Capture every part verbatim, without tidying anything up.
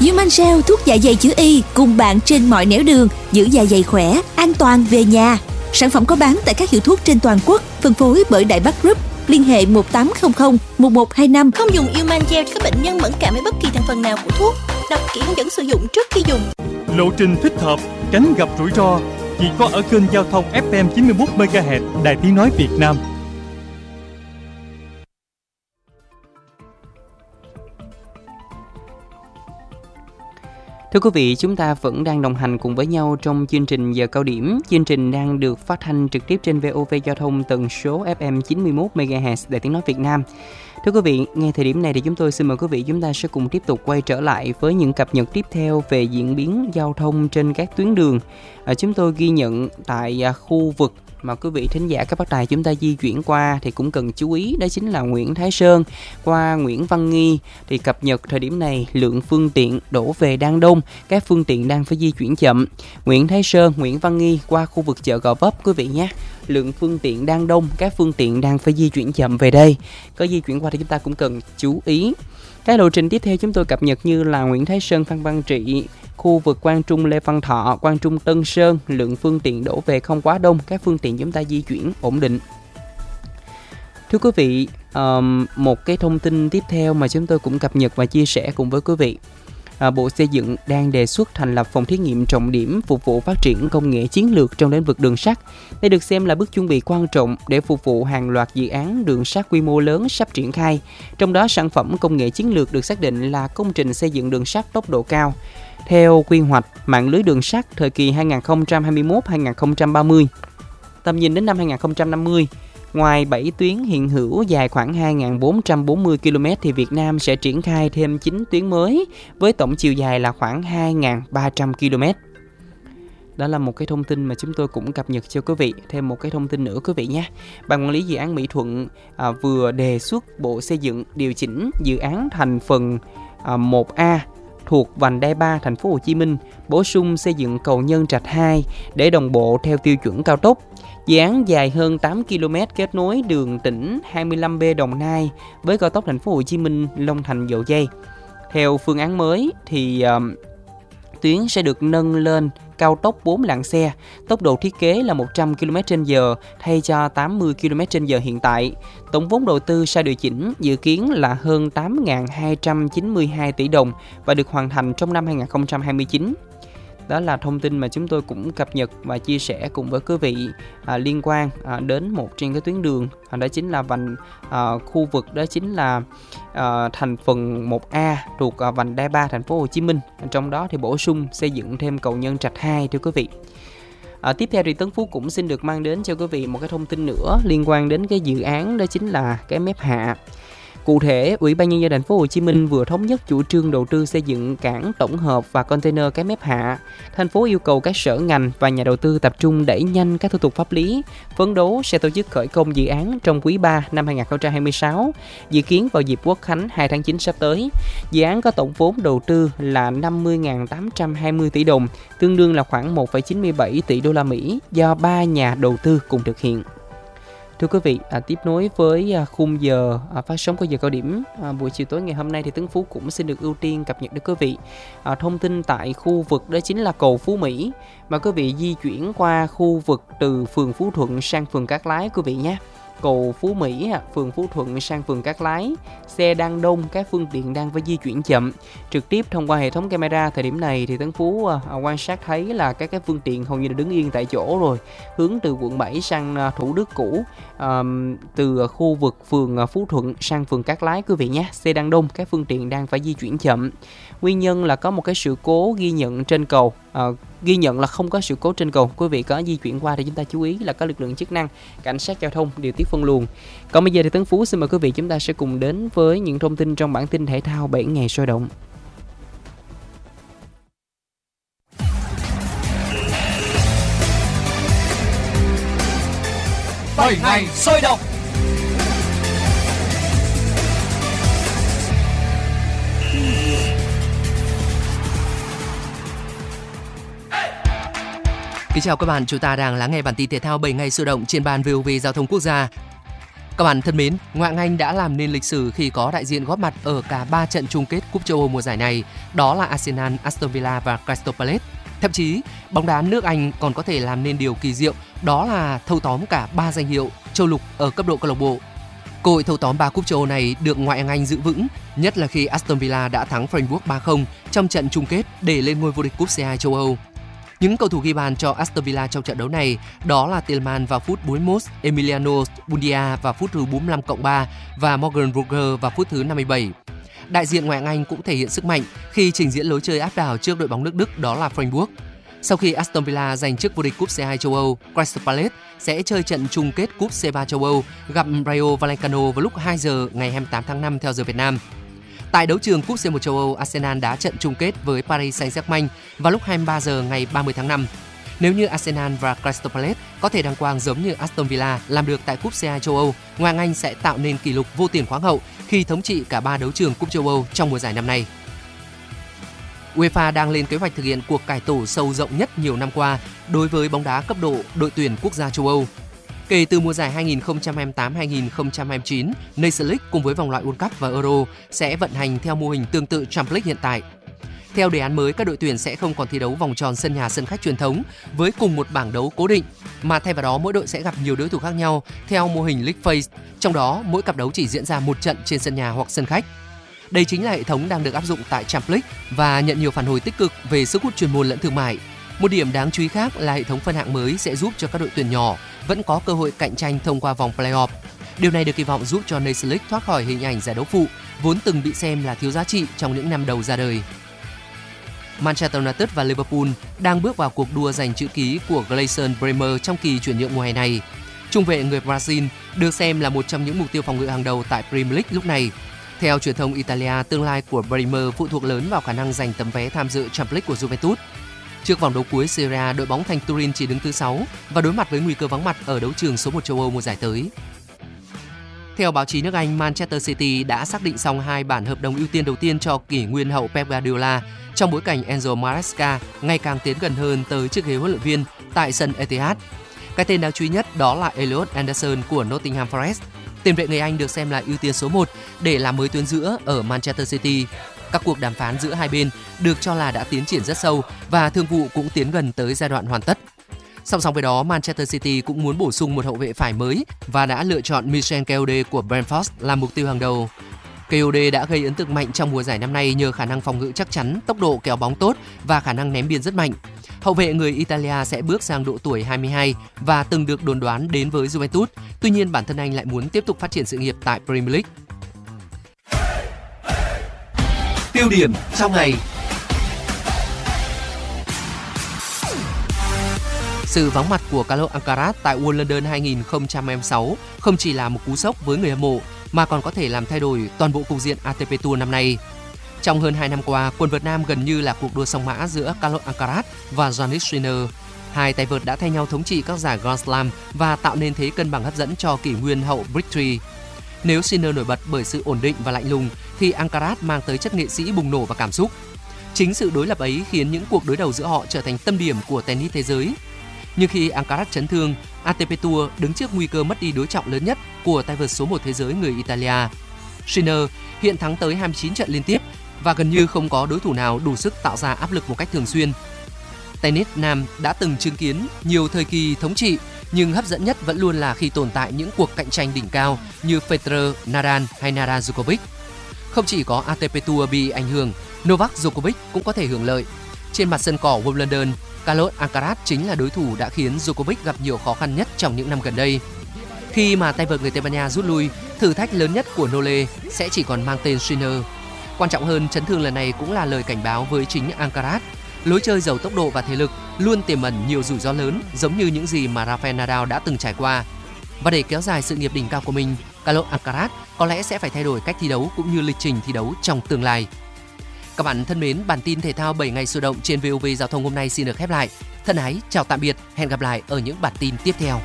Human Gel thuốc dạ dày chữ Y cùng bạn trên mọi nẻo đường, giữ dạ dày khỏe, an toàn về nhà. Sản phẩm có bán tại các hiệu thuốc trên toàn quốc, phân phối bởi Đại Bắc Group. Liên hệ một tám không không một một hai năm. Không dùng Human Gel cho các bệnh nhân mẫn cảm với bất kỳ thành phần nào của thuốc. Đọc kỹ hướng dẫn sử dụng trước khi dùng. Lộ trình thích hợp, tránh gặp rủi ro chỉ có ở kênh giao thông ép em chín mươi mốt mê ga héc Đài Tiếng nói Việt Nam. Thưa quý vị, chúng ta vẫn đang đồng hành cùng với nhau trong chương trình Giờ Cao Điểm. Chương trình đang được phát thanh trực tiếp trên vê o vê Giao thông tần số ép em chín mươi mốt mê ga héc Đài Tiếng nói Việt Nam. Thưa quý vị, ngay thời điểm này thì chúng tôi xin mời quý vị chúng ta sẽ cùng tiếp tục quay trở lại với những cập nhật tiếp theo về diễn biến giao thông trên các tuyến đường. À, chúng tôi ghi nhận tại à, khu vực mà quý vị thính giả các bác đài chúng ta di chuyển qua thì cũng cần chú ý, đó chính là Nguyễn Thái Sơn qua Nguyễn Văn Nghi. Thì cập nhật thời điểm này lượng phương tiện đổ về đang đông, các phương tiện đang phải di chuyển chậm. Nguyễn Thái Sơn, Nguyễn Văn Nghi qua khu vực chợ Gò Vấp quý vị nhé. Lượng phương tiện đang đông, các phương tiện đang phải di chuyển chậm về đây. Có di chuyển qua thì chúng ta cũng cần chú ý. Cái lộ trình tiếp theo chúng tôi cập nhật như là Nguyễn Thái Sơn, Phan Văn Trị, khu vực Quang Trung, Lê Văn Thọ, Quang Trung, Tân Sơn, lượng phương tiện đổ về không quá đông, các phương tiện chúng ta di chuyển ổn định. Thưa quý vị, um, một cái thông tin tiếp theo mà chúng tôi cũng cập nhật và chia sẻ cùng với quý vị. À, Bộ Xây dựng đang đề xuất thành lập phòng thí nghiệm trọng điểm phục vụ phát triển công nghệ chiến lược trong lĩnh vực đường sắt. Đây được xem là bước chuẩn bị quan trọng để phục vụ hàng loạt dự án đường sắt quy mô lớn sắp triển khai. Trong đó, sản phẩm công nghệ chiến lược được xác định là công trình xây dựng đường sắt tốc độ cao. Theo quy hoạch mạng lưới đường sắt thời kỳ hai nghìn không trăm hai mươi mốt đến hai nghìn không trăm ba mươi, tầm nhìn đến năm hai nghìn không trăm năm mươi, ngoài bảy tuyến hiện hữu dài khoảng hai nghìn bốn trăm bốn mươi ki lô mét thì Việt Nam sẽ triển khai thêm chín tuyến mới với tổng chiều dài là khoảng hai nghìn ba trăm ki lô mét. Đó là một cái thông tin mà chúng tôi cũng cập nhật cho quý vị. Thêm một cái thông tin nữa quý vị nhé. Ban quản lý dự án Mỹ Thuận à, vừa đề xuất Bộ Xây dựng điều chỉnh dự án thành phần à, một A thuộc vành đai ba thành phố Hồ Chí Minh, bổ sung xây dựng cầu Nhân Trạch hai để đồng bộ theo tiêu chuẩn cao tốc. Dự án dài hơn tám ki lô mét kết nối đường tỉnh hai mươi lăm B Đồng Nai với cao tốc thành phố Hồ Chí Minh Long Thành Dầu Giây. Theo phương án mới thì uh, tuyến sẽ được nâng lên cao tốc bốn làn xe, tốc độ thiết kế là một trăm ki lô mét trên giờ thay cho tám mươi ki lô mét trên giờ hiện tại. Tổng vốn đầu tư sau điều chỉnh dự kiến là hơn tám nghìn hai trăm chín mươi hai tỷ đồng và được hoàn thành trong năm hai nghìn không trăm hai mươi chín. Đó là thông tin mà chúng tôi cũng cập nhật và chia sẻ cùng với quý vị à, liên quan à, đến một trên cái tuyến đường, à, đó chính là vành à, khu vực đó chính là à, thành phần một A thuộc à, vành đai ba thành phố Hồ Chí Minh. Trong đó thì bổ sung xây dựng thêm cầu Nhân Trạch hai thưa quý vị. À, tiếp theo thì Tấn Phú cũng xin được mang đến cho quý vị một cái thông tin nữa liên quan đến cái dự án đó chính là cái mép hạ. Cụ thể, Ủy ban Nhân dân thành phố Hồ Chí Minh vừa thống nhất chủ trương đầu tư xây dựng cảng tổng hợp và container Cái Mép Hạ. Thành phố yêu cầu các sở ngành và nhà đầu tư tập trung đẩy nhanh các thủ tục pháp lý, phấn đấu sẽ tổ chức khởi công dự án trong quý ba năm hai nghìn không trăm hai mươi sáu, dự kiến vào dịp Quốc khánh hai tháng chín sắp tới. Dự án có tổng vốn đầu tư là năm mươi nghìn tám trăm hai mươi tỷ đồng, tương đương là khoảng một phẩy chín mươi bảy tỷ đô la Mỹ do ba nhà đầu tư cùng thực hiện. Thưa quý vị, à, tiếp nối với à, khung giờ à, phát sóng của Giờ Cao Điểm à, buổi chiều tối ngày hôm nay thì Tấn Phú cũng xin được ưu tiên cập nhật đến quý vị à, thông tin tại khu vực đó chính là cầu Phú Mỹ, mà quý vị di chuyển qua khu vực từ phường Phú Thuận sang phường Cát Lái quý vị nhé. Cầu Phú Mỹ, phường Phú Thuận sang phường Cát Lái, xe đang đông, các phương tiện đang phải di chuyển chậm. Trực tiếp thông qua hệ thống camera thời điểm này thì Tấn Phú à, quan sát thấy là các cái phương tiện hầu như là đứng yên tại chỗ rồi, hướng từ quận bảy sang à, Thủ Đức cũ, à, từ khu vực phường à, Phú Thuận sang phường Cát Lái quý vị nhé. Xe đang đông, các phương tiện đang phải di chuyển chậm. Nguyên nhân là có một cái sự cố ghi nhận trên cầu. À, ghi nhận là không có sự cố trên cầu. Quý vị có di chuyển qua thì chúng ta chú ý là có lực lượng chức năng, cảnh sát giao thông điều tiết phân luồng. Còn bây giờ thì Tấn Phú xin mời quý vị chúng ta sẽ cùng đến với những thông tin trong bản tin thể thao bảy ngày sôi động. bảy ngày sôi động. Kính chào các bạn, chúng ta đang lắng nghe bản tin thể thao bảy ngày sôi động trên ban vê o vê Giao thông Quốc gia. Các bạn thân mến, Ngoại hạng Anh đã làm nên lịch sử khi có đại diện góp mặt ở cả ba trận chung kết Cúp châu Âu mùa giải này, đó là Arsenal, Aston Villa và Crystal Palace. Thậm chí, bóng đá nước Anh còn có thể làm nên điều kỳ diệu, đó là thâu tóm cả ba danh hiệu châu lục ở cấp độ câu lạc bộ. Cơ hội thâu tóm ba cúp châu Âu này được Ngoại hạng Anh giữ vững, nhất là khi Aston Villa đã thắng Frankfurt ba không trong trận chung kết để lên ngôi vô địch cúp xê hai châu Âu. Những cầu thủ ghi bàn cho Aston Villa trong trận đấu này đó là Tielemans vào phút bốn mươi mốt, Emiliano Buendia vào phút thứ bốn mươi lăm cộng ba và Morgan Rogers vào phút thứ năm mươi bảy. Đại diện Ngoại hạng Anh cũng thể hiện sức mạnh khi trình diễn lối chơi áp đảo trước đội bóng nước Đức đó là Frankfurt. Sau khi Aston Villa giành chức vô địch cúp xê hai châu Âu, Crystal Palace sẽ chơi trận chung kết cúp xê ba châu Âu gặp Rayo Vallecano vào lúc hai giờ ngày hai mươi tám tháng năm theo giờ Việt Nam. Tại đấu trường cúp xê một châu Âu, Arsenal đá trận chung kết với Paris Saint-Germain vào lúc hai mươi ba giờ ngày ba mươi tháng năm. Nếu như Arsenal và Crystal Palace có thể đăng quang giống như Aston Villa làm được tại cúp xê hai châu Âu, Ngoại hạng Anh sẽ tạo nên kỷ lục vô tiền khoáng hậu khi thống trị cả ba đấu trường cúp châu Âu trong mùa giải năm nay. UEFA đang lên kế hoạch thực hiện cuộc cải tổ sâu rộng nhất nhiều năm qua đối với bóng đá cấp độ đội tuyển quốc gia châu Âu. Kể từ mùa giải hai nghìn không trăm hai mươi tám hai nghìn không trăm hai mươi chín, Nations League cùng với vòng loại World Cup và Euro sẽ vận hành theo mô hình tương tự Champions League hiện tại. Theo đề án mới, các đội tuyển sẽ không còn thi đấu vòng tròn sân nhà sân khách truyền thống với cùng một bảng đấu cố định, mà thay vào đó mỗi đội sẽ gặp nhiều đối thủ khác nhau theo mô hình League Phase, trong đó mỗi cặp đấu chỉ diễn ra một trận trên sân nhà hoặc sân khách. Đây chính là hệ thống đang được áp dụng tại Champions League và nhận nhiều phản hồi tích cực về sức hút chuyên môn lẫn thương mại. Một điểm đáng chú ý khác là hệ thống phân hạng mới sẽ giúp cho các đội tuyển nhỏ vẫn có cơ hội cạnh tranh thông qua vòng play-off. Điều này được kỳ vọng giúp cho Nations League thoát khỏi hình ảnh giải đấu phụ vốn từng bị xem là thiếu giá trị trong những năm đầu ra đời. Manchester United và Liverpool đang bước vào cuộc đua giành chữ ký của Gleison Bremer trong kỳ chuyển nhượng mùa hè này. Trung vệ người Brazil được xem là một trong những mục tiêu phòng ngự hàng đầu tại Premier League lúc này. Theo truyền thông Italia, tương lai của Bremer phụ thuộc lớn vào khả năng giành tấm vé tham dự Champions League của Juventus. Trước vòng đấu cuối Serie A, đội bóng thành Turin chỉ đứng thứ sáu và đối mặt với nguy cơ vắng mặt ở đấu trường số một châu Âu mùa giải tới. Theo báo chí nước Anh, Manchester City đã xác định xong hai bản hợp đồng ưu tiên đầu tiên cho kỷ nguyên hậu Pep Guardiola trong bối cảnh Enzo Maresca ngày càng tiến gần hơn tới chiếc ghế huấn luyện viên tại sân Etihad. Cái tên đáng chú ý nhất đó là Elliot Anderson của Nottingham Forest. Tiền vệ người Anh được xem là ưu tiên số một để làm mới tuyến giữa ở Manchester City. Các cuộc đàm phán giữa hai bên được cho là đã tiến triển rất sâu và thương vụ cũng tiến gần tới giai đoạn hoàn tất. Song song với đó, Manchester City cũng muốn bổ sung một hậu vệ phải mới và đã lựa chọn Michel Kayode của Brentford làm mục tiêu hàng đầu. Kayode đã gây ấn tượng mạnh trong mùa giải năm nay nhờ khả năng phòng ngự chắc chắn, tốc độ kéo bóng tốt và khả năng ném biên rất mạnh. Hậu vệ người Italia sẽ bước sang độ tuổi hai mươi hai và từng được đồn đoán đến với Juventus. Tuy nhiên, bản thân anh lại muốn tiếp tục phát triển sự nghiệp tại Premier League. Tiêu điểm trong ngày. Sự vắng mặt của Carlos Alcaraz tại World London hai không hai sáu không chỉ là một cú sốc với người hâm mộ mà còn có thể làm thay đổi toàn bộ cục diện a tê pê Tour năm nay. Trong hơn hai năm qua, quần vợt nam gần như là cuộc đua song mã giữa Carlos Alcaraz và Jannik Sinner. Hai tay vợt đã thay nhau thống trị các giải Grand Slam và tạo nên thế cân bằng hấp dẫn cho kỷ nguyên hậu Victory. Nếu Sinner nổi bật bởi sự ổn định và lạnh lùng, thì Alcaraz mang tới chất nghệ sĩ bùng nổ và cảm xúc. Chính sự đối lập ấy khiến những cuộc đối đầu giữa họ trở thành tâm điểm của tennis thế giới. Nhưng khi Alcaraz chấn thương, a tê pê Tour đứng trước nguy cơ mất đi đối trọng lớn nhất của tay vợt số một thế giới người Italia. Sinner hiện thắng tới hai mươi chín trận liên tiếp và gần như không có đối thủ nào đủ sức tạo ra áp lực một cách thường xuyên. Tennis nam đã từng chứng kiến nhiều thời kỳ thống trị, nhưng hấp dẫn nhất vẫn luôn là khi tồn tại những cuộc cạnh tranh đỉnh cao như Federer, Nadal hay Nadal Djokovic. Không chỉ có a tê pê Tour bị ảnh hưởng, Novak Djokovic cũng có thể hưởng lợi. Trên mặt sân cỏ Wimbledon, London, Carlos Alcaraz chính là đối thủ đã khiến Djokovic gặp nhiều khó khăn nhất trong những năm gần đây. Khi mà tay vợt người Tây Ban Nha rút lui, thử thách lớn nhất của Nole sẽ chỉ còn mang tên Sinner. Quan trọng hơn, chấn thương lần này cũng là lời cảnh báo với chính Alcaraz. Lối chơi giàu tốc độ và thể lực luôn tiềm ẩn nhiều rủi ro lớn, giống như những gì mà Rafael Nadal đã từng trải qua. Và để kéo dài sự nghiệp đỉnh cao của mình, Carlos Alcaraz có lẽ sẽ phải thay đổi cách thi đấu cũng như lịch trình thi đấu trong tương lai. Các bạn thân mến, bản tin thể thao bảy ngày sôi động trên vê o vê Giao thông hôm nay xin được khép lại. Thân ái, chào tạm biệt, hẹn gặp lại ở những bản tin tiếp theo.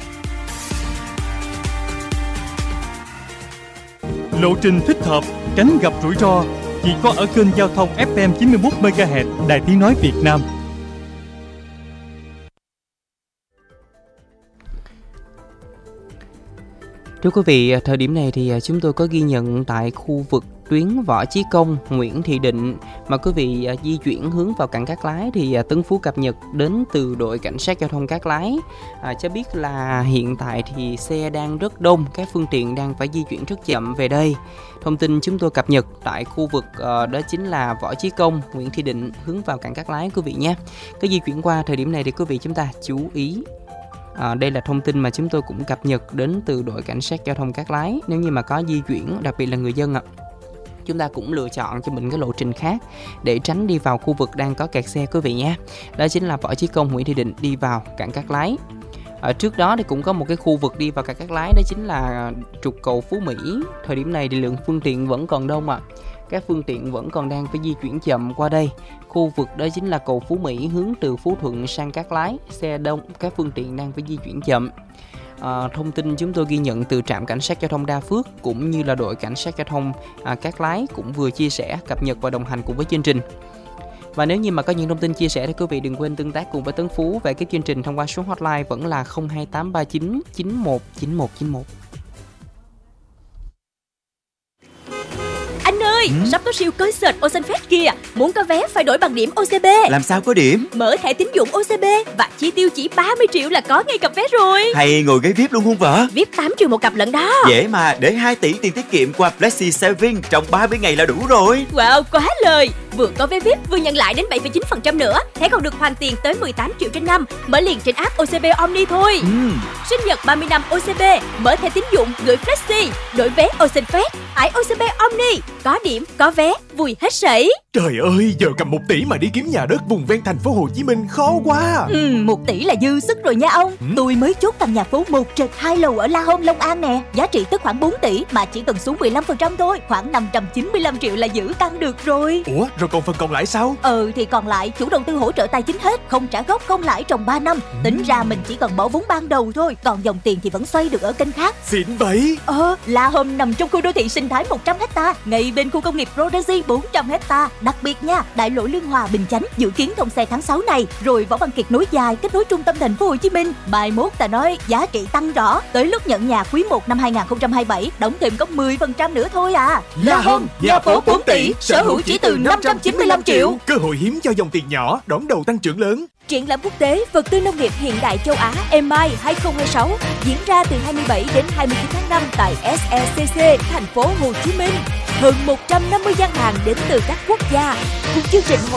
Lộ trình thích hợp, tránh gặp rủi ro chỉ có ở kênh giao thông ép em chín mươi mốt mê ga héc Đài Tiếng nói Việt Nam. Thưa quý vị, thời điểm này thì chúng tôi có ghi nhận tại khu vực tuyến Võ Chí Công, Nguyễn Thị Định mà quý vị di chuyển hướng vào cảng Cát Lái thì Tấn Phú cập nhật đến từ đội cảnh sát giao thông Cát Lái à, cho biết là hiện tại thì xe đang rất đông, các phương tiện đang phải di chuyển rất chậm về đây. Thông tin chúng tôi cập nhật tại khu vực uh, đó chính là Võ Chí Công, Nguyễn Thị Định hướng vào cảng Cát Lái quý vị nhé. Cái di chuyển qua thời điểm này thì quý vị chúng ta chú ý. À, đây là thông tin mà chúng tôi cũng cập nhật đến từ đội cảnh sát giao thông Cát Lái. Nếu như mà có di chuyển, đặc biệt là người dân ạ, chúng ta cũng lựa chọn cho mình cái lộ trình khác để tránh đi vào khu vực đang có kẹt xe quý vị nhé. Đó chính là Võ Chí Công, Nguyễn Thị Định đi vào cảng Cát Lái. Ở trước đó thì cũng có một cái khu vực đi vào cảng Cát Lái, đó chính là trục cầu Phú Mỹ. Thời điểm này thì lượng phương tiện vẫn còn đông ạ. Các phương tiện vẫn còn đang phải di chuyển chậm qua đây. Khu vực đó chính là cầu Phú Mỹ hướng từ Phú Thuận sang Cát Lái, xe đông, các phương tiện đang phải di chuyển chậm. À, thông tin chúng tôi ghi nhận từ trạm cảnh sát giao thông Đa Phước cũng như là đội cảnh sát giao thông à, Cát Lái cũng vừa chia sẻ, cập nhật và đồng hành cùng với chương trình. Và nếu như mà có những thông tin chia sẻ thì quý vị đừng quên tương tác cùng với Tấn Phú về cái chương trình thông qua số hotline vẫn là không hai tám ba chín chín một chín một chín một. Anh ơi, ừ? sắp có siêu concert Ocean Fest kìa. Muốn có vé phải đổi bằng điểm ô xê bê. Làm sao có điểm? Mở thẻ tín dụng ô xê bê và chi tiêu chỉ ba mươi triệu là có ngay cặp vé rồi. Hay ngồi ghế vi ai pi luôn không vợ? vi ai pi tám triệu một cặp lận đó. Dễ mà, để hai tỷ tiền tiết kiệm qua Flexi Saving trong ba mươi ngày là đủ rồi. Wow, quá lời. Vừa có vé vi ai pi vừa nhận lại đến bảy phẩy chín phần trăm nữa. Thẻ còn được hoàn tiền tới mười tám triệu trên năm. Mở liền trên app ô xê bê Omni thôi. ừ. Sinh nhật ba mươi năm ô xê bê, mở thẻ tín dụng gửi Flexi, đổi vé Ocean Fest, tải ô xê bê Omni, có điểm, có vé, vui hết sảy. Trời ơi, giờ cầm một tỷ mà đi kiếm nhà đất vùng ven thành phố Hồ Chí Minh khó quá. Ừ, một tỷ là dư sức rồi nha ông. ừ? Tôi mới chốt căn nhà phố một trệt hai lầu ở La Home, Long An nè. Giá trị tức khoảng bốn tỷ mà chỉ cần xuống mười lăm phần trăm thôi, khoảng năm trăm chín mươi lăm triệu là giữ căn được rồi. Ủa, rồi còn phần còn lại sao? Ừ, thì còn lại chủ đầu tư hỗ trợ tài chính hết, không trả gốc không lãi trong ba năm. ừ. Tính ra mình chỉ cần bỏ vốn ban đầu thôi, còn dòng tiền thì vẫn xoay được ở kênh khác. Xịn vậy. Ờ, La Home nằm trong khu đô thị sinh thái một trăm héc ta, ngay bên khu công nghiệp Rodezy bốn trăm héc ta. Đặc biệt nha, đại lộ Lương Hòa, Bình Chánh dự kiến thông xe tháng sáu này, rồi Võ Văn Kiệt nối dài kết nối trung tâm thành phố Hồ Chí Minh. Mai mốt ta nói giá trị tăng rõ, tới lúc nhận nhà quý một năm hai không hai bảy đóng thêm có mười phần trăm nữa thôi à. La Home, nhà phố bốn tỷ, sở hữu chỉ từ năm trăm chín mươi lăm triệu. Cơ hội hiếm cho dòng tiền nhỏ, đón đầu tăng trưởng lớn. Triển lãm quốc tế vật tư nông nghiệp hiện đại châu Á em i hai không hai sáu diễn ra từ hai mươi bảy đến hai mươi chín tháng năm tại ét e xê xê thành phố Hồ Chí Minh. Hơn một trăm năm mươi gian hàng đến từ các quốc gia. Cùng chương trình